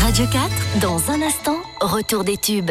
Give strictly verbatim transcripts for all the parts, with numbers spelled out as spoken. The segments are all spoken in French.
Radio quatre, dans un instant, retour des tubes.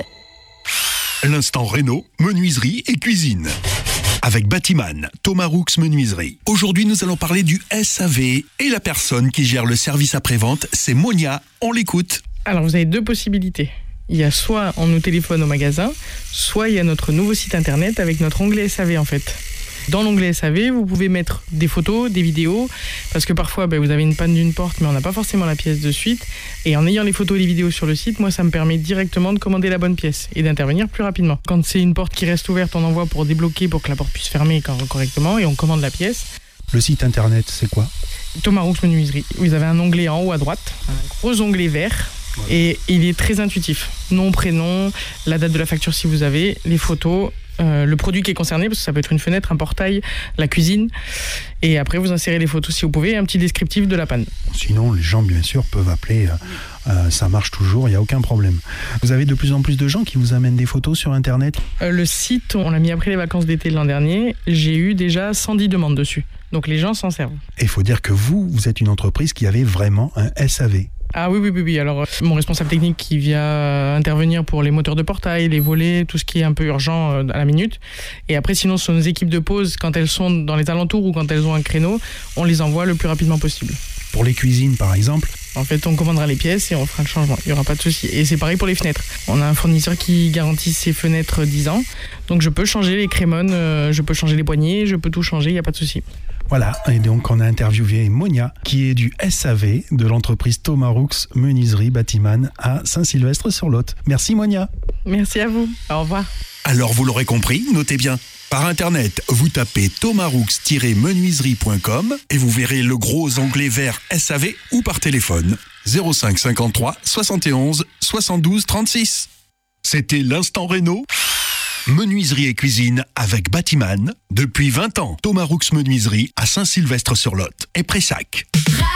L'instant réno, menuiserie et cuisine. Avec Batiman, Thomas Roux Menuiserie. Aujourd'hui, nous allons parler du S A V et la personne qui gère le service après-vente, c'est Monia. On l'écoute. Alors, vous avez deux possibilités. Il y a soit on nous téléphone au magasin, soit il y a notre nouveau site internet avec notre onglet S A V en fait. Dans l'onglet S A V, vous pouvez mettre des photos, des vidéos, parce que parfois ben, vous avez une panne d'une porte, mais on n'a pas forcément la pièce de suite. Et en ayant les photos et les vidéos sur le site, moi ça me permet directement de commander la bonne pièce et d'intervenir plus rapidement. Quand c'est une porte qui reste ouverte, on envoie pour débloquer, pour que la porte puisse fermer correctement et on commande la pièce. Le site internet, c'est quoi ? Thomas Roux Menuiserie. Vous avez un onglet en haut à droite, un gros onglet vert. Et il est très intuitif. Nom, prénom, la date de la facture si vous avez, les photos, euh, le produit qui est concerné, parce que ça peut être une fenêtre, un portail, la cuisine. Et après, vous insérez les photos si vous pouvez et un petit descriptif de la panne. Sinon, les gens, bien sûr, peuvent appeler. Euh, euh, ça marche toujours, il n'y a aucun problème. Vous avez de plus en plus de gens qui vous amènent des photos sur Internet ? euh, Le site, on l'a mis après les vacances d'été de l'an dernier. J'ai eu déjà cent dix demandes dessus. Donc les gens s'en servent. Et il faut dire que vous, vous êtes une entreprise qui avait vraiment un S A V. Ah oui, oui, oui, oui. Alors, euh, mon responsable technique qui vient intervenir pour les moteurs de portail, les volets, tout ce qui est un peu urgent euh, à la minute. Et après, sinon, ce sont nos équipes de pause, quand elles sont dans les alentours ou quand elles ont un créneau, on les envoie le plus rapidement possible. Pour les cuisines, par exemple ? En fait, on commandera les pièces et on fera le changement. Il n'y aura pas de souci. Et c'est pareil pour les fenêtres. On a un fournisseur qui garantit ses fenêtres dix ans. Donc, je peux changer les crémones, euh, je peux changer les poignées, je peux tout changer, il n'y a pas de souci. Voilà, et donc on a interviewé Monia, qui est du S A V de l'entreprise Thomas Roux Menuiserie Batiman à Saint-Sylvestre-sur-Lot. Merci Monia. Merci à vous. Au revoir. Alors vous l'aurez compris, notez bien. Par internet, vous tapez thomas roux tiret menuiserie point com et vous verrez le gros onglet vert S A V ou par téléphone zéro cinq cinquante-trois soixante et onze soixante-douze trente-six. C'était l'instant réno. Menuiserie et cuisine avec Batiman. Depuis vingt ans, Thomas Roux Menuiserie à Saint-Sylvestre-sur-Lot et Pressac.